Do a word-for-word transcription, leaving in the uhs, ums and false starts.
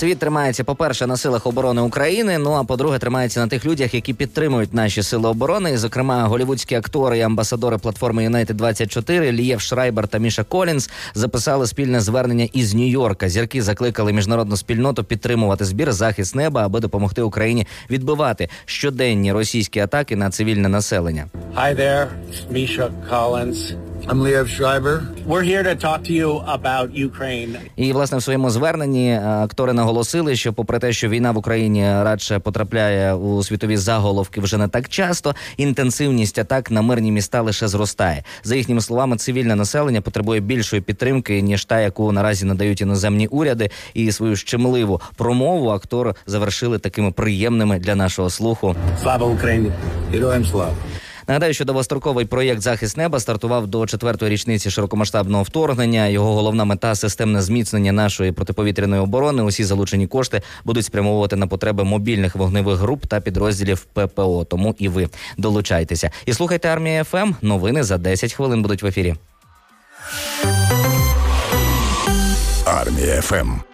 Світ тримається, по-перше, на силах оборони України, ну а по-друге, тримається на тих людях, які підтримують наші сили оборони. І, зокрема, голлівудські актори і амбасадори платформи Юнайтед двадцять чотири Лієв Шрайбер та Міша Колінс записали спільне звернення із Нью-Йорка. Зірки закликали міжнародну спільноту підтримувати збір «Захист неба», аби допомогти Україні відбивати щоденні російські атаки на цивільне населення. Hi there, it's Misha Collins. I'm Liev Schreiber. We're here to talk to you about Ukraine. І, власне, в своєму зверненні актори наголосили, що попри те, що війна в Україні радше потрапляє у світові заголовки вже не так часто, інтенсивність атак на мирні міста лише зростає. За їхніми словами, цивільне населення потребує більшої підтримки, ніж та, яку наразі надають іноземні уряди. І свою щемливу промову актори завершили такими приємними для нашого слуху. Слава Україні! Героям слава! Нагадаю, що довгостроковий проєкт «Захист неба» стартував до четвертої річниці широкомасштабного вторгнення. Його головна мета – системне зміцнення нашої протиповітряної оборони. Усі залучені кошти будуть спрямовувати на потреби мобільних вогневих груп та підрозділів ППО. Тому і ви долучайтеся. І слухайте «Армія еф ем». Новини за десять хвилин будуть в ефірі. Армія еф ем.